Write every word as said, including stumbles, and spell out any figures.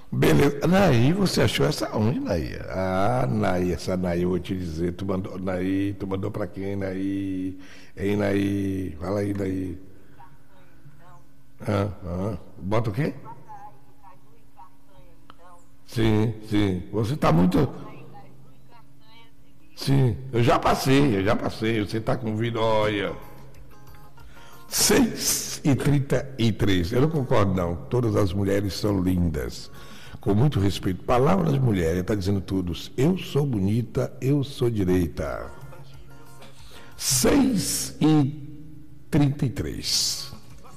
Beleza. Naí, você achou essa onde, Naí? Ah, Naí, essa Naí, eu vou te dizer. Tu mandou, Naí, tu mandou pra quem, Naí? Ei, Naí, fala aí, Naí. Castanha, então. Ah, ah. Bota o quê? Passa aí no Caju e Castanha, então. Sim, sim. Você tá muito. Passa aí Caju e Castanha seguido. Sim, eu já passei, eu já passei. Você tá com vida, olha. Seis e trinta e três. Eu não concordo, não. Todas as mulheres são lindas. Com muito respeito. Palavras de mulher, está dizendo tudo. Eu sou bonita, eu sou direita. Seis e trinta e três.